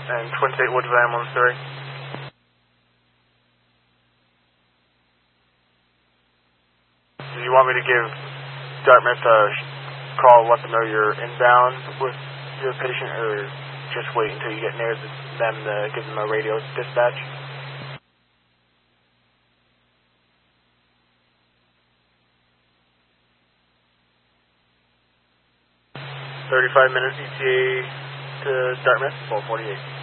and Twin State Woodsville Ambulance 3. Do you want me to give Dartmouth a call, let them know you're inbound with your patient, or just wait until you get near them to give them a radio dispatch? $35 minutes ETA to Dartmouth, 1248.